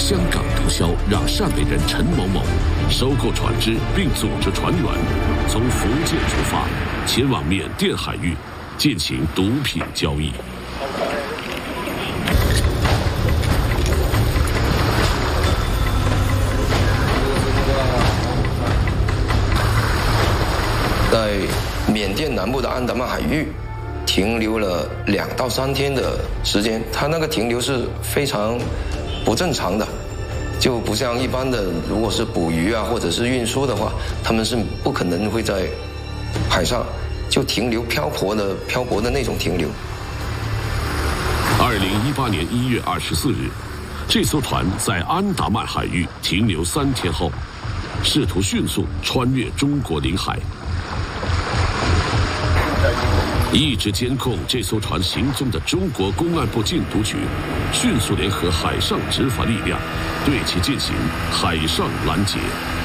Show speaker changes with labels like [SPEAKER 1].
[SPEAKER 1] 香港毒枭让汕尾人陈某某收购船只，并组织船员从福建出发，前往缅甸海域进行毒品交易。
[SPEAKER 2] 在缅甸南部的安达曼海域停留了2到3天的时间，它那个停留是非常不正常的，就不像一般的，如果是捕鱼啊或者是运输的话，他们是不可能会在海上就停留漂泊的那种停留。
[SPEAKER 1] 2018年1月24日，这艘船在安达曼海域停留3天后，试图迅速穿越中国领海。一直监控这艘船行踪的中国公安部禁毒局，迅速联合海上执法力量，对其进行海上拦截。